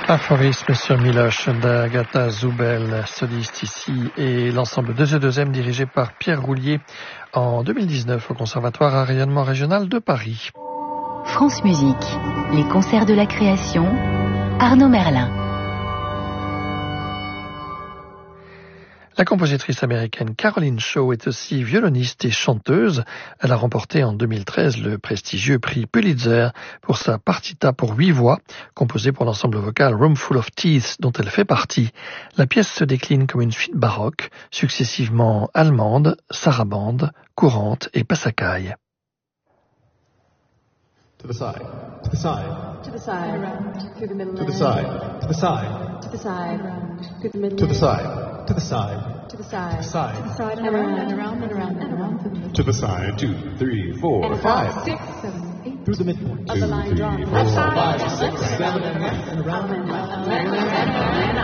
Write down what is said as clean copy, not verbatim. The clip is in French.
Aphorisme sur Miloche d'Agatha Zoubel, soliste ici, et l'ensemble 2e dirigé par Pierre Roulier en 2019 au Conservatoire à rayonnement régional de Paris. France Musique, les concerts de la création, Arnaud Merlin. La compositrice américaine Caroline Shaw est aussi violoniste et chanteuse. Elle a remporté en 2013 le prestigieux prix Pulitzer pour sa partita pour 8 voix, composée pour l'ensemble vocal Room Full of Teeth dont elle fait partie. La pièce se décline comme une suite baroque, successivement allemande, sarabande, courante et passacaille. To the side, to the side, to the side, around, through the middle, to the side, to the side, to the side, around, through the middle, to the side, to the side, to the side, to the side, to the side, and around, and around, and around, and around, to the side, 2, 3, 4, 5, 6, 7, 8, through the midpoint, of the 2, line 3, drawn, 4, left 5, side, 6, 7, and around, and around, and around, and around,